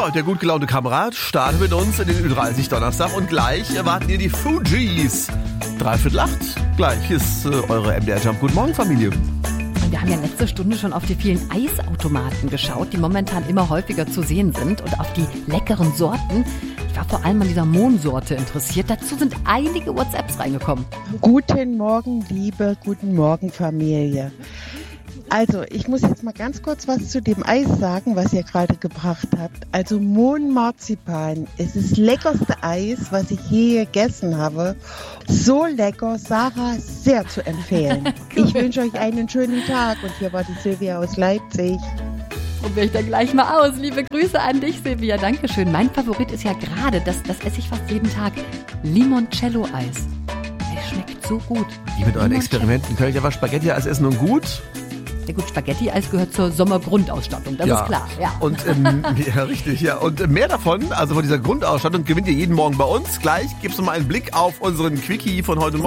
Ja, der gut gelaunte Kamerad startet mit uns in den Ü30 Donnerstag und gleich erwarten ihr die Fugees. 7:45. Gleich ist eure MDR Jump. Guten Morgen, Familie. Und wir haben ja letzte Stunde schon auf die vielen Eisautomaten geschaut, die momentan immer häufiger zu sehen sind und auf die leckeren Sorten. Ich war vor allem an dieser Mohnsorte interessiert. Dazu sind einige WhatsApps reingekommen. Guten Morgen, guten Morgen, Familie. Also, ich muss jetzt mal ganz kurz was zu dem Eis sagen, was ihr gerade gebracht habt. Also, Mohnmarzipan ist das leckerste Eis, was ich je gegessen habe. So lecker, Sarah, sehr zu empfehlen. Cool. Ich wünsche euch einen schönen Tag und hier war die Silvia aus Leipzig. Probiere ich dann gleich mal aus. Liebe Grüße an dich, Silvia. Dankeschön. Mein Favorit ist ja gerade, das esse ich fast jeden Tag, Limoncello-Eis. Es schmeckt so gut. Die mit euren Experimenten könnt ihr aber Spaghetti-Eis essen und gut. Ja gut, Spaghetti-Eis gehört zur Sommergrundausstattung, das ist klar. Ja. Und ja, richtig, ja. Und mehr davon, also von dieser Grundausstattung, gewinnt ihr jeden Morgen bei uns. Gleich gibt's noch mal einen Blick auf unseren Quickie von heute Morgen.